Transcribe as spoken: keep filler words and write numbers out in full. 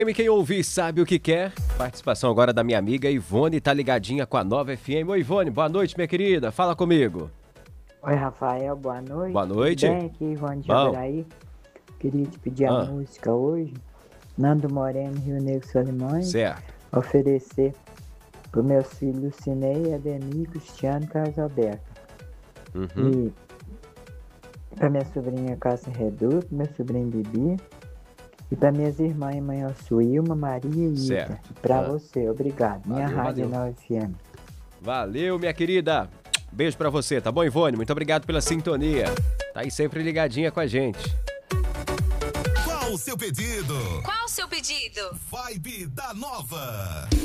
Quem ouvir sabe o que quer. Participação agora da minha amiga Ivone, tá ligadinha com a Nova F M. Oi, Ivone, boa noite, minha querida. Fala comigo. Oi, Rafael, boa noite. Boa noite. Tudo bem? Aqui, Ivone de Jaburaí. Queria te pedir a Ah. música hoje. Nando Moreno, Rio Negro Solimões. Certo. Oferecer para meus filhos Lucinei, Ademir, Cristiano e Carlos Alberto. Uhum. E para minha sobrinha Cássia Reduto, meu sobrinho Bibi. E para minhas irmãs, mãe Suílma, Maria e Ita. Certo. E para Ah. você, obrigado. Minha Valeu, rádio valeu. Nova F M. Valeu, minha querida. Beijo pra você, tá bom, Ivone? Muito obrigado pela sintonia. Tá aí sempre ligadinha com a gente. Qual o seu pedido? Qual o seu pedido? Vibe da Nova.